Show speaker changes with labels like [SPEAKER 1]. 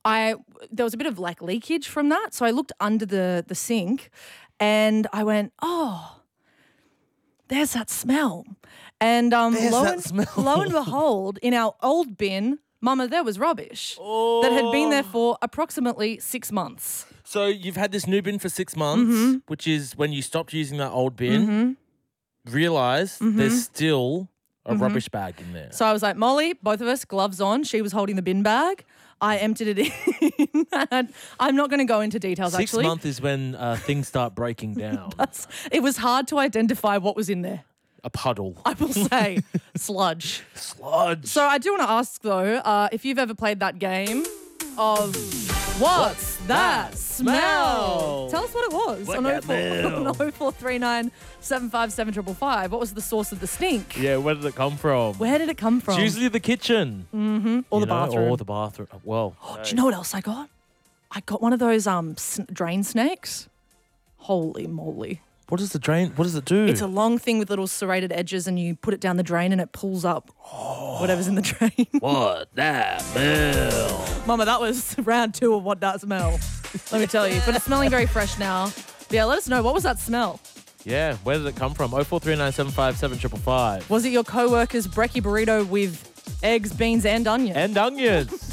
[SPEAKER 1] there was a bit of like leakage from that. So I looked under the sink and I went, oh, there's that smell. And lo and behold, in our old bin, Mama, there was rubbish that had been there for approximately 6 months.
[SPEAKER 2] So you've had this new bin for 6 months, which is when you stopped using that old bin, realised there's still a rubbish bag in there.
[SPEAKER 1] So I was like, Molly, both of us, gloves on. She was holding the bin bag. I emptied it in. And I'm not going to go into details,
[SPEAKER 2] 6
[SPEAKER 1] actually.
[SPEAKER 2] 6 months is when things start breaking down.
[SPEAKER 1] It was hard to identify what was in there.
[SPEAKER 2] A puddle.
[SPEAKER 1] I will say sludge.
[SPEAKER 2] Sludge.
[SPEAKER 1] So I do want to ask, though, if you've ever played that game of What's That Smell? Tell us what it was on 0439 757 555. What was the source of the stink?
[SPEAKER 2] Yeah, where did it come from?
[SPEAKER 1] Where did it come from?
[SPEAKER 2] It's usually the kitchen.
[SPEAKER 1] Or the bathroom.
[SPEAKER 2] Or the bathroom. Well.
[SPEAKER 1] Do you know what else I got? I got one of those drain snakes. Holy moly.
[SPEAKER 2] What does it do?
[SPEAKER 1] It's a long thing with little serrated edges and you put it down the drain and it pulls up whatever's in the drain.
[SPEAKER 2] What that smell?
[SPEAKER 1] Mama, that was round 2 of What That Smell. Let me tell you. But it's smelling very fresh now. But yeah, let us know. What was that smell?
[SPEAKER 2] Yeah, where did it come from? 0439 757 555.
[SPEAKER 1] Was it your co-worker's brekkie burrito with eggs, beans and onions?
[SPEAKER 2] And onions.